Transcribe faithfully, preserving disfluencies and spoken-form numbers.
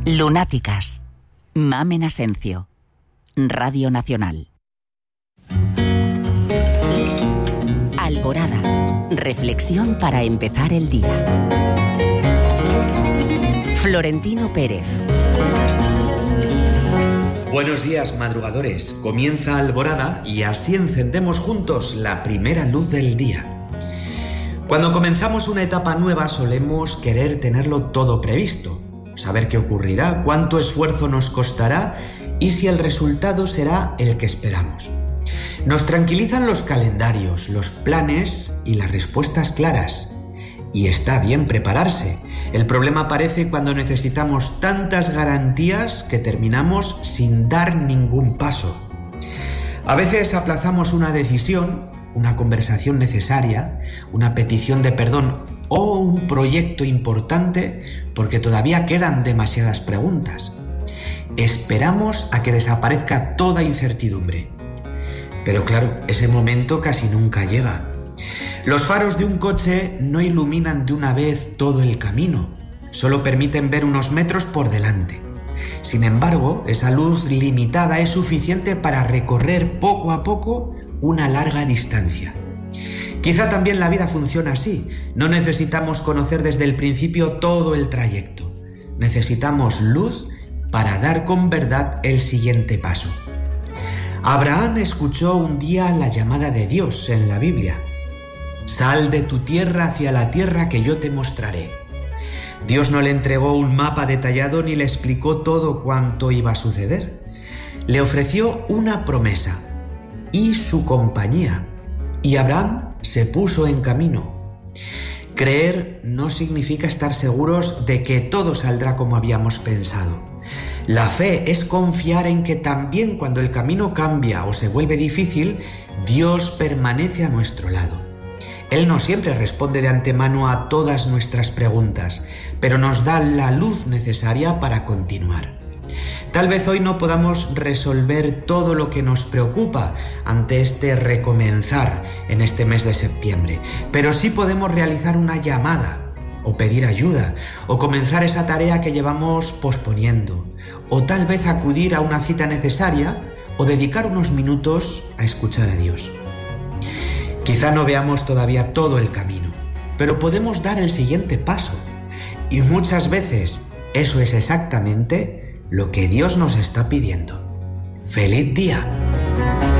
Lunáticas. Mamen Asencio. Radio Nacional. Alborada. Reflexión para empezar el día. Florentino Pérez. Buenos días, madrugadores. Comienza Alborada y así encendemos juntos la primera luz del día. Cuando comenzamos una etapa nueva solemos querer tenerlo todo previsto, saber qué ocurrirá, cuánto esfuerzo nos costará y si el resultado será el que esperamos. Nos tranquilizan los calendarios, los planes y las respuestas claras. Y está bien prepararse. El problema aparece cuando necesitamos tantas garantías que terminamos sin dar ningún paso. A veces aplazamos una decisión, una conversación necesaria, una petición de perdón o un proyecto importante porque todavía quedan demasiadas preguntas. Esperamos a que desaparezca toda incertidumbre. Pero claro, ese momento casi nunca llega. Los faros de un coche no iluminan de una vez todo el camino, solo permiten ver unos metros por delante. Sin embargo, esa luz limitada es suficiente para recorrer poco a poco una larga distancia. Quizá también la vida funciona así. No necesitamos conocer desde el principio todo el trayecto. Necesitamos luz para dar con verdad el siguiente paso. Abraham escuchó un día la llamada de Dios en la Biblia. Sal de tu tierra hacia la tierra que yo te mostraré. Dios no le entregó un mapa detallado ni le explicó todo cuanto iba a suceder. Le ofreció una promesa y su compañía, y Abraham se puso en camino. Creer no significa estar seguros de que todo saldrá como habíamos pensado. La fe es confiar en que también cuando el camino cambia o se vuelve difícil, Dios permanece a nuestro lado. Él no siempre responde de antemano a todas nuestras preguntas, pero nos da la luz necesaria para continuar. Tal vez hoy no podamos resolver todo lo que nos preocupa ante este recomenzar en este mes de septiembre, pero sí podemos realizar una llamada, o pedir ayuda, o comenzar esa tarea que llevamos posponiendo, o tal vez acudir a una cita necesaria, o dedicar unos minutos a escuchar a Dios. Quizá no veamos todavía todo el camino, pero podemos dar el siguiente paso. Y muchas veces eso es exactamente lo que Dios nos está pidiendo. ¡Feliz día!